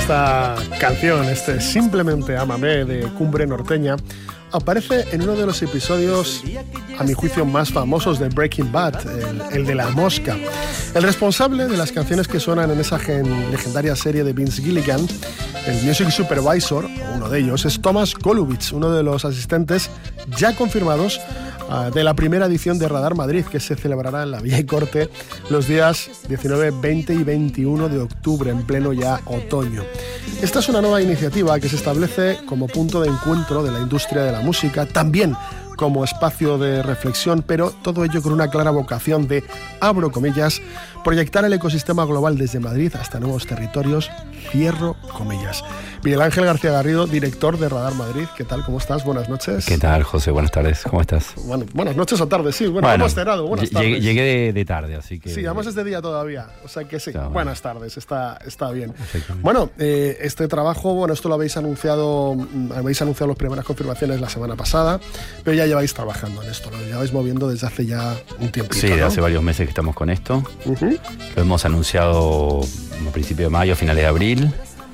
Esta canción, Simplemente Ámame de Cumbre Norteña, aparece en uno de los episodios, a mi juicio, más famosos de Breaking Bad, el de la mosca. El responsable de las canciones que suenan en esa legendaria serie de Vince Gilligan, el Music Supervisor, uno de ellos, es Thomas Golubic, uno de los asistentes ya confirmados de la primera edición de Radar Madrid, que se celebrará en la Villa y Corte los días 19, 20 y 21 de octubre, en pleno ya otoño. Esta es una nueva iniciativa que se establece como punto de encuentro de la industria de la música, también como espacio de reflexión, pero todo ello con una clara vocación de, abro comillas, proyectar el ecosistema global desde Madrid hasta nuevos territorios, cierro comillas. Miguel Ángel García Garrido, director de Radar Madrid. ¿Qué tal? ¿Cómo estás? Buenas noches. ¿Qué tal, José? Buenas tardes. ¿Cómo estás? Bueno, buenas noches o tardes, sí. Bueno, hemos cenado. Buenas tardes. Llegué de tarde, así que... Sí, además es de día todavía. O sea que sí. Está buenas tardes. Está bien. Bueno, este trabajo, esto lo habéis anunciado las primeras confirmaciones la semana pasada, pero ya lleváis trabajando en esto, lo lleváis moviendo desde hace ya un tiempito. Sí, de hace varios meses que estamos con esto. Lo hemos anunciado a principios de mayo, finales de abril.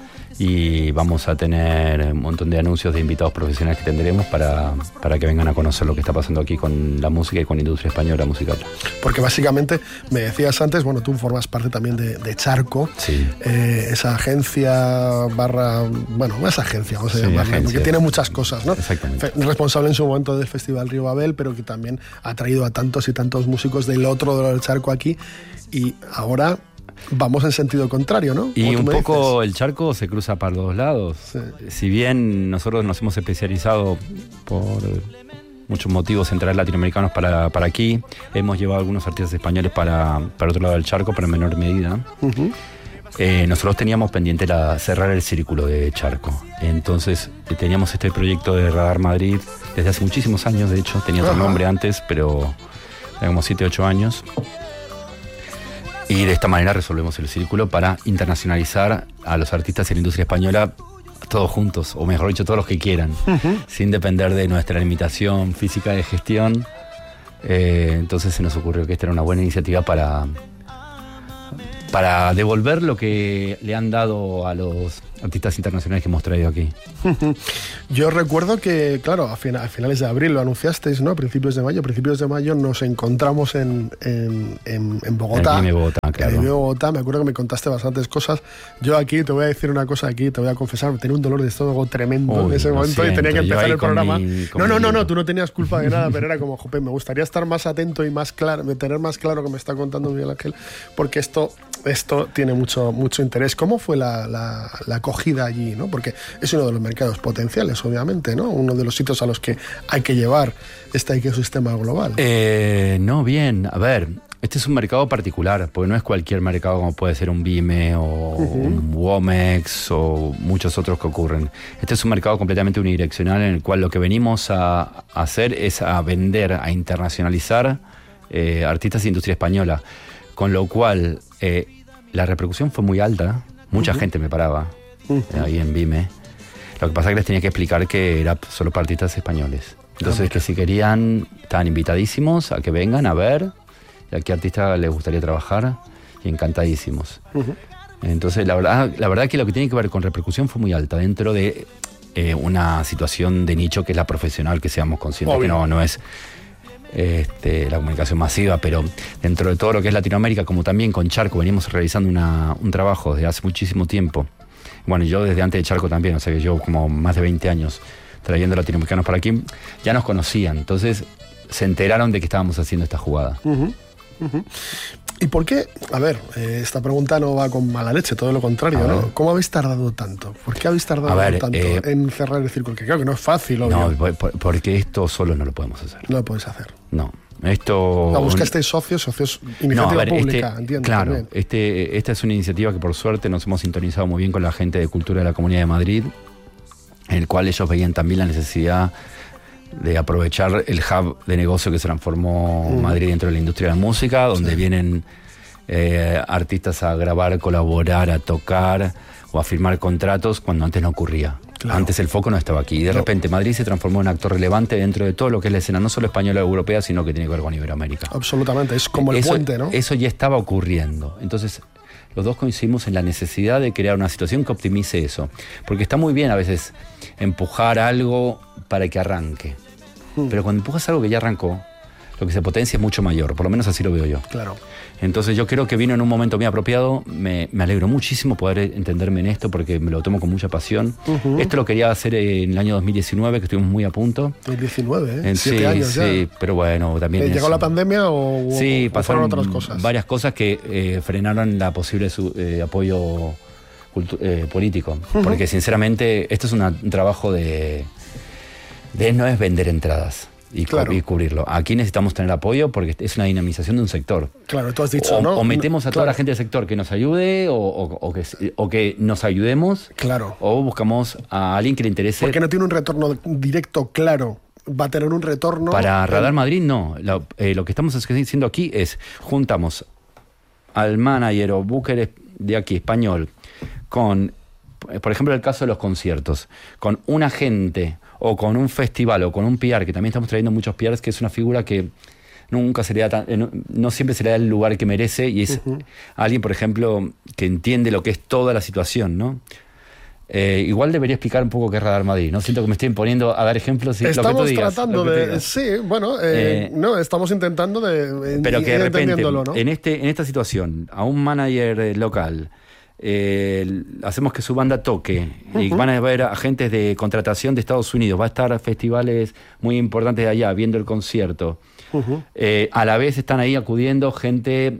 Y vamos a tener un montón de anuncios de invitados profesionales que tendremos para que vengan a conocer lo que está pasando aquí con la música y con la industria española musical. Porque básicamente, me decías antes, tú formas parte también de Charco, sí. Esa agencia esa agencia, vamos a llamarla, porque tiene muchas cosas, ¿no? Exactamente. Responsable en su momento del Festival Río Babel, pero que también ha traído a tantos y tantos músicos del otro lado del charco aquí, y ahora... vamos en sentido contrario, ¿no? Y un poco el charco se cruza para los dos lados. Sí. Si bien nosotros nos hemos especializado por muchos motivos en traer latinoamericanos para aquí, hemos llevado algunos artistas españoles para otro lado del charco, pero en menor medida. Nosotros teníamos pendiente cerrar el círculo de charco. Entonces teníamos este proyecto de Radar Madrid desde hace muchísimos años, de hecho. Tenía otro nombre antes, pero era como 7, 8 años. Y de esta manera resolvemos el círculo para internacionalizar a los artistas en la industria española todos juntos, o mejor dicho, todos los que quieran, sin depender de nuestra limitación física de gestión. Entonces se nos ocurrió que esta era una buena iniciativa para devolver lo que le han dado a los artistas internacionales que hemos traído aquí. Yo recuerdo que, claro, a finales de abril lo anunciasteis, ¿no? A principios de mayo nos encontramos en Bogotá. En Bogotá, claro. En Bogotá, me acuerdo que me contaste bastantes cosas. Yo aquí te voy a decir una cosa, te voy a confesar, tenía un dolor de estómago tremendo en ese momento y tenía que empezar el programa. No, tú no tenías culpa de nada, pero era como, jope, me gustaría estar más atento y más claro, tener más claro que me está contando Miguel Ángel, porque esto tiene mucho interés. ¿Cómo fue la acogida allí, ¿no? Porque es uno de los mercados potenciales, obviamente, ¿no? Uno de los sitios a los que hay que llevar este ecosistema global. Bien. A ver, este es un mercado particular, porque no es cualquier mercado como puede ser un Vime o un Womex o muchos otros que ocurren. Este es un mercado completamente unidireccional en el cual lo que venimos a hacer es a vender, a internacionalizar artistas de industria española. Con lo cual, la repercusión fue muy alta. Mucha gente me paraba ahí en Vime. Lo que pasa es que les tenía que explicar que era solo para artistas españoles. Entonces, que si querían, estaban invitadísimos a que vengan a ver a qué artista les gustaría trabajar, y encantadísimos. Entonces, la verdad que lo que tiene que ver con repercusión fue muy alta dentro de una situación de nicho que es la profesional, que seamos conscientes. Obvio. Que no es la comunicación masiva, pero dentro de todo lo que es Latinoamérica, como también con Charco venimos realizando un trabajo desde hace muchísimo tiempo. Bueno, yo desde antes de Charco también, o sea que yo como más de 20 años trayendo latinoamericanos para aquí, ya nos conocían, entonces se enteraron de que estábamos haciendo esta jugada. ¿Y por qué? A ver, esta pregunta no va con mala leche, todo lo contrario, ¿no? ¿Cómo habéis tardado tanto? ¿Por qué habéis tardado tanto en cerrar el círculo? Que creo que no es fácil, obvio. No, porque esto solo no lo podemos hacer. No lo podéis hacer. No. Esto... buscasteis socios, iniciativa pública, entiendo. Claro, esta es una iniciativa que por suerte nos hemos sintonizado muy bien con la gente de cultura de la Comunidad de Madrid, en el cual ellos veían también la necesidad de aprovechar el hub de negocio que se transformó Madrid dentro de la industria de la música, donde vienen artistas a grabar, colaborar, a tocar o a firmar contratos cuando antes no ocurría. Claro. Antes el foco no estaba aquí. Y de repente Madrid se transformó en un actor relevante dentro de todo lo que es la escena, no solo española o europea, sino que tiene que ver con Iberoamérica. Absolutamente, es como el puente, ¿no? Eso ya estaba ocurriendo. Entonces, los dos coincidimos en la necesidad de crear una situación que optimice eso. Porque está muy bien a veces empujar algo para que arranque. Pero cuando empujas algo que ya arrancó, lo que se potencia es mucho mayor. Por lo menos así lo veo yo. Claro. Entonces yo creo que vino en un momento muy apropiado. Me alegro muchísimo poder entenderme en esto porque me lo tomo con mucha pasión. Esto lo quería hacer en el año 2019, que estuvimos muy a punto. 2019, ¿eh? 7 años ya. Sí, pero bueno, también... ¿Llegó la pandemia sí, o pasaron otras cosas? Varias cosas que frenaron la posible apoyo político. Porque sinceramente esto es un trabajo de no es vender entradas. Y cubrirlo. Aquí necesitamos tener apoyo porque es una dinamización de un sector. Claro, tú has dicho, o metemos a toda la gente del sector que nos ayude o que nos ayudemos. Claro. O buscamos a alguien que le interese. Porque no tiene un retorno directo claro. Va a tener un retorno... Para Radar Madrid, no. Lo que estamos haciendo aquí es juntamos al manager o booker de aquí, español, con, por ejemplo, el caso de los conciertos, con un agente... o con un festival o con un PR, que también estamos trayendo muchos PRs, que es una figura que nunca se le da no siempre se le da el lugar que merece, y es alguien, por ejemplo, que entiende lo que es toda la situación, ¿no? Igual debería explicar un poco qué es Radar Madrid, ¿no? Siento que me estoy poniendo a dar ejemplos y estamos lo que tú digas, tratando de... Sí, bueno, no, estamos intentando de... Pero que de repente, ¿no? en esta situación, a un manager local... hacemos que su banda toque y van a ver agentes de contratación de Estados Unidos, va a estar festivales muy importantes de allá viendo el concierto, a la vez están ahí acudiendo gente,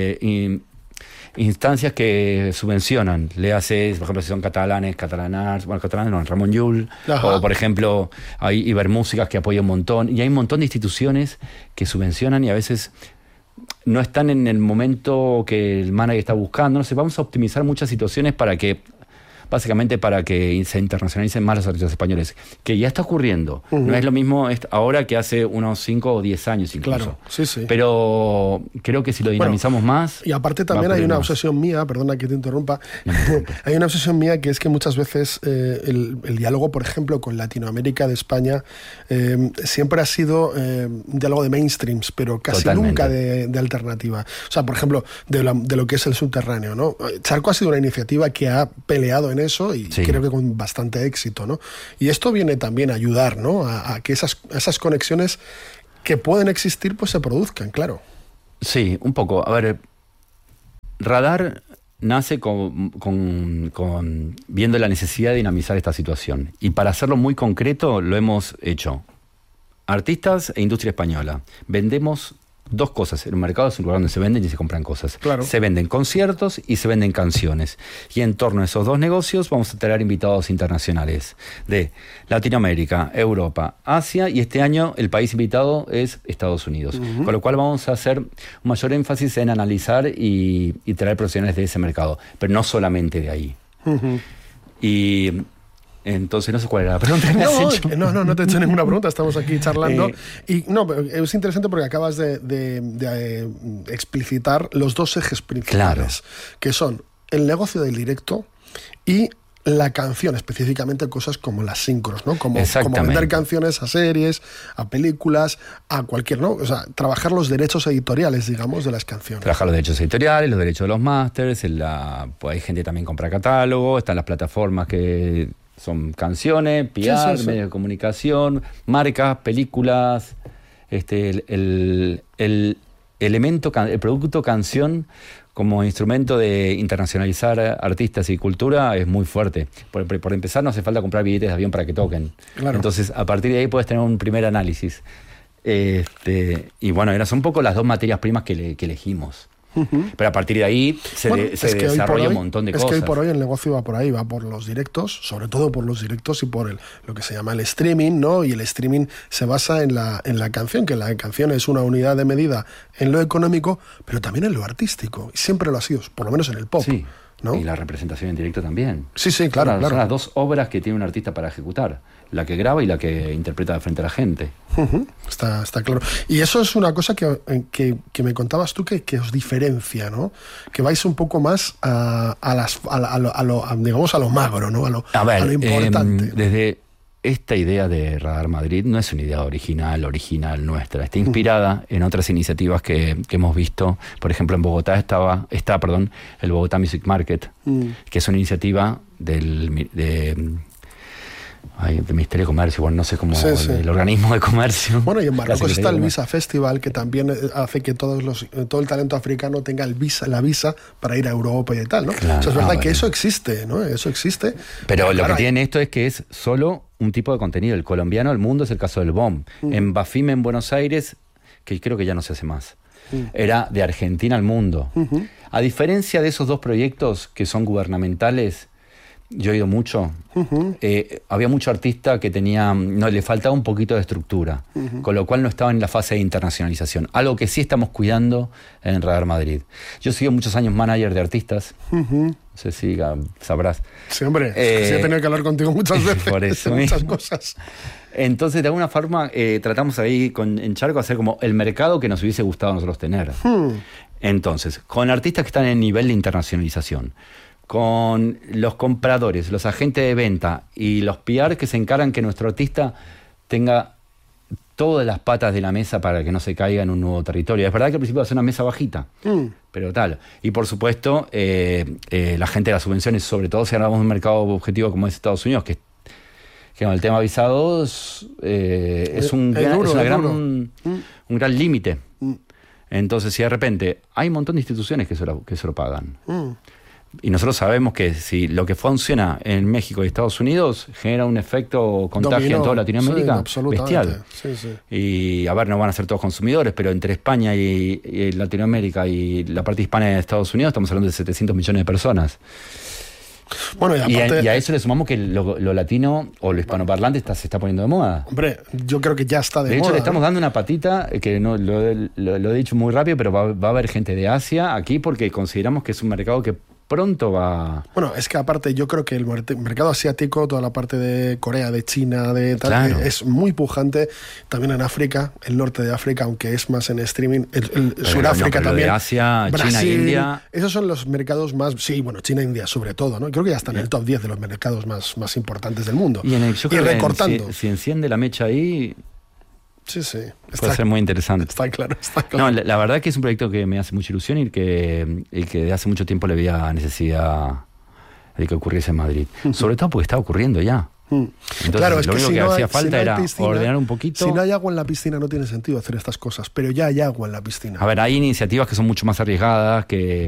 instancias que subvencionan, le haces, por ejemplo, si son catalanes, Ramon Llull, o por ejemplo hay Ibermúsicas que apoya un montón, y hay un montón de instituciones que subvencionan y a veces no están en el momento que el manager está buscando. No sé, vamos a optimizar muchas situaciones básicamente para que se internacionalicen más los artistas españoles, que ya está ocurriendo. No es lo mismo ahora que hace unos 5 o 10 años incluso. Claro, sí. Pero creo que si lo dinamizamos más... Y aparte también hay una obsesión mía, perdona que te interrumpa, hay una obsesión mía que es que muchas veces el diálogo, por ejemplo, con Latinoamérica de España siempre ha sido un diálogo de mainstreams, pero casi Totalmente. nunca de alternativa. O sea, por ejemplo, de lo que es el subterráneo, ¿no? Charco ha sido una iniciativa que ha peleado en eso y creo que con bastante éxito, ¿no? Y esto viene también a ayudar, ¿no? A que esas conexiones que pueden existir pues se produzcan, claro. Sí, un poco. A ver, Radar nace viendo la necesidad de dinamizar esta situación. Y para hacerlo muy concreto lo hemos hecho. Artistas e industria española. Vendemos dos cosas. El mercado es un lugar donde se venden y se compran cosas. Claro. Se venden conciertos y se venden canciones. Y en torno a esos dos negocios vamos a tener invitados internacionales de Latinoamérica, Europa, Asia, y este año el país invitado es Estados Unidos. Con lo cual vamos a hacer un mayor énfasis en analizar y traer profesionales de ese mercado, pero no solamente de ahí. Y entonces no sé cuál era la pregunta que me has hecho. No te he hecho ninguna pregunta, estamos aquí charlando. Y no, pero es interesante porque acabas de explicitar los dos ejes principales, que son el negocio del directo y la canción, específicamente cosas como las sincros, ¿no? Como vender canciones a series, a películas, a cualquier, ¿no? O sea, trabajar los derechos editoriales, digamos, de las canciones. Trabajar los derechos editoriales, los derechos de los másters, pues hay gente que también compra catálogo, están las plataformas que son canciones, PR, medios de comunicación, marcas, películas, el producto canción como instrumento de internacionalizar artistas y cultura es muy fuerte. Por empezar, no hace falta comprar billetes de avión para que toquen. Claro. Entonces, a partir de ahí puedes tener un primer análisis. Y bueno, esas son un poco las dos materias primas que elegimos. Pero a partir de ahí se desarrolla un montón de cosas. Es que hoy por hoy el negocio va por ahí, va por los directos, sobre todo por los directos y por lo que se llama el streaming, ¿no? Y el streaming se basa en la canción, que la canción es una unidad de medida en lo económico, pero también en lo artístico. Y siempre lo ha sido, por lo menos en el pop. Sí, ¿no? Y la representación en directo también. Sí, claro. Son las dos obras que tiene un artista para ejecutar. La que graba y la que interpreta de frente a la gente. Está claro. Y eso es una cosa que me contabas tú que os diferencia, ¿no? Que vais un poco más a lo magro, ¿no? A lo importante. Desde esta idea de Radar Madrid no es una idea original nuestra. Está inspirada en otras iniciativas que hemos visto. Por ejemplo, en Bogotá está el Bogotá Music Market, que es una iniciativa del Ministerio de Comercio, bueno, no sé cómo, el organismo de comercio. Bueno, y en Marruecos está el Visa Festival, que también hace que todo el talento africano tenga la visa para ir a Europa y tal, ¿no? Claro, o sea, es verdad que eso existe, ¿no? Eso existe. Pero lo que tiene esto es que es solo un tipo de contenido. El colombiano al mundo es el caso del BOM. En Bafim, en Buenos Aires, que creo que ya no se hace más. Era de Argentina al mundo. A diferencia de esos dos proyectos que son gubernamentales, yo he ido mucho. Había mucho artista que le faltaba un poquito de estructura, con lo cual no estaba en la fase de internacionalización. Algo que sí estamos cuidando en Radar Madrid. Yo he sido muchos años manager de artistas. No sé si sabrás. Sí, hombre. Sí he tenido que hablar contigo muchas veces. Por eso de muchas cosas. Entonces, de alguna forma, tratamos ahí en Charco hacer como el mercado que nos hubiese gustado a nosotros tener. Entonces, con artistas que están en nivel de internacionalización, con los compradores, los agentes de venta y los PR que se encargan que nuestro artista tenga todas las patas de la mesa para que no se caiga en un nuevo territorio. Es verdad que al principio va a ser una mesa bajita, pero tal. Y por supuesto, la gente de las subvenciones, sobre todo si hablamos de un mercado objetivo como es Estados Unidos, que con el tema visados es un gran límite. Entonces, si de repente hay un montón de instituciones que se lo pagan. Y nosotros sabemos que si lo que funciona en México y Estados Unidos genera un efecto contagio en toda Latinoamérica bestial. Y a ver, no van a ser todos consumidores, pero entre España y Latinoamérica y la parte hispana de Estados Unidos estamos hablando de 700 millones de personas. Bueno, y a eso le sumamos que lo latino o lo hispanoparlante se está poniendo de moda. Hombre, yo creo que ya está de moda. De hecho, le estamos dando una patita, que no lo he dicho muy rápido, pero va a haber gente de Asia aquí porque consideramos que es un mercado que pronto va... Bueno, es que aparte yo creo que el mercado asiático, toda la parte de Corea, de China, de tal, es muy pujante. También en África, el norte de África, aunque es más en streaming, el Suráfrica también. De Asia, Brasil, China, India... Esos son los mercados más... Sí, bueno, China e India sobre todo, ¿no? Creo que ya están en el top 10 de los mercados más importantes del mundo. Y recortando. Si enciende la mecha ahí... Sí. Puede ser muy interesante. Está claro. No, la verdad que es un proyecto que me hace mucha ilusión y que de hace mucho tiempo le había necesidad de que ocurriese en Madrid. Sobre todo porque está ocurriendo ya. Entonces, claro, es lo único que hacía falta era piscina, ordenar un poquito. Si no hay agua en la piscina no tiene sentido hacer estas cosas, pero ya hay agua en la piscina. A ver, hay iniciativas que son mucho más arriesgadas, que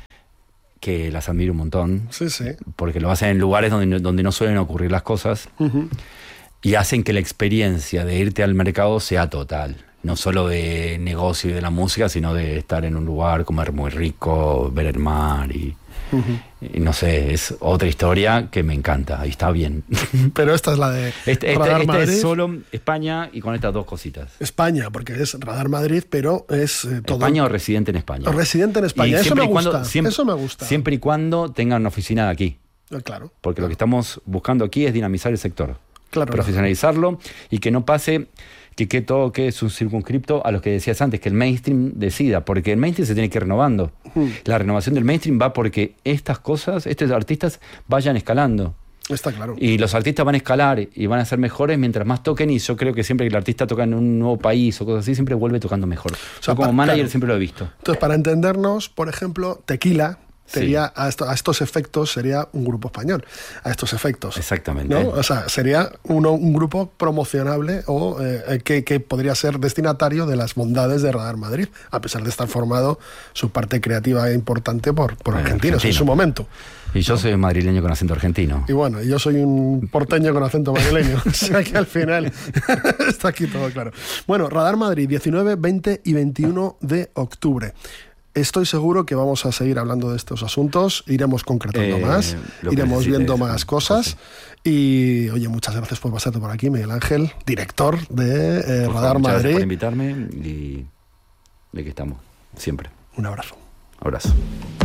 las admiro un montón. Sí. Porque lo hacen en lugares donde no suelen ocurrir las cosas. Y hacen que la experiencia de irte al mercado sea total. No solo de negocio y de la música, sino de estar en un lugar, comer muy rico, ver el mar y no sé, es otra historia que me encanta y está bien. Pero esta es la de Radar Madrid. Es solo España y con estas dos cositas. España, porque es Radar Madrid, pero es todo... España o residente en España. O residente en España, eso me gusta. Eso me gusta. Siempre y cuando tengan una oficina aquí. Claro. Porque lo que estamos buscando aquí es dinamizar el sector. Claro, profesionalizarlo y que no pase que todo quede un circunscripto a los que decías antes, que el mainstream decida, porque el mainstream se tiene que ir renovando. La renovación del mainstream va porque estas cosas, estos artistas vayan escalando. Está claro. Y los artistas van a escalar y van a ser mejores mientras más toquen, y yo creo que siempre que el artista toca en un nuevo país o cosas así, siempre vuelve tocando mejor. O sea, como manager siempre lo he visto. Entonces, para entendernos, por ejemplo, Tequila... Sería a estos efectos sería un grupo español, a estos efectos. Exactamente. ¿No? O sea, sería un grupo promocionable o que podría ser destinatario de las bondades de Radar Madrid, a pesar de estar formado su parte creativa importante por argentinos en su momento. Y yo soy madrileño con acento argentino. Y bueno, yo soy un porteño con acento madrileño. O sea que al final está aquí todo claro. Bueno, Radar Madrid, 19, 20 y 21 de octubre. Estoy seguro que vamos a seguir hablando de estos asuntos, iremos concretando más, iremos viendo más cosas. Y, oye, muchas gracias por pasarte por aquí, Miguel Ángel, director de Radar Madrid. Muchas gracias por invitarme y de aquí estamos, siempre. Un abrazo. Abrazo.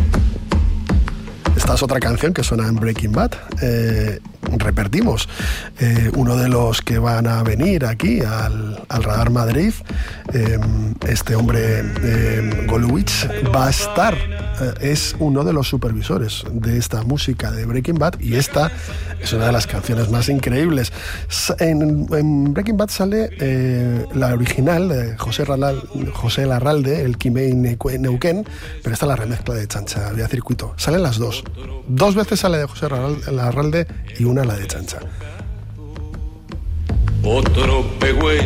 Esta es otra canción que suena en Breaking Bad. Repetimos, uno de los que van a venir aquí al Radar Madrid, este hombre Golowitz, va a estar, es uno de los supervisores de esta música de Breaking Bad, y esta es una de las canciones más increíbles. En Breaking Bad sale la original de José Larralde, el Quimei Neuquén, pero esta es la remezcla de Chancha, vía circuito. Salen las dos. 2 veces sale de José Larralde y una la de Chancha. Otro pegüey